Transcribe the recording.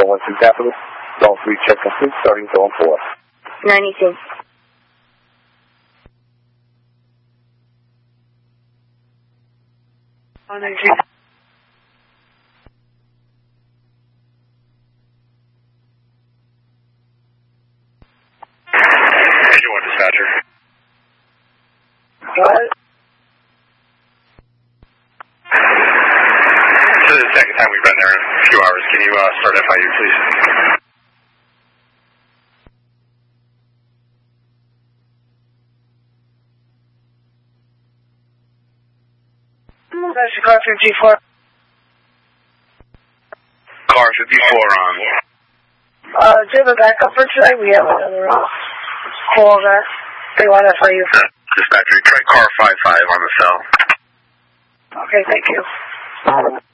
012 Capital. Zone 3 check complete, starting zone 4. 92. On 92. Dispatcher. What? This is the second time we've been there in a few hours. Can you start FIU, please? That's car 54. Car 54 on. Do you have a backup for today? We have another call that they want FIU. Dispatcher, try car 55 on the cell. Okay, thank you.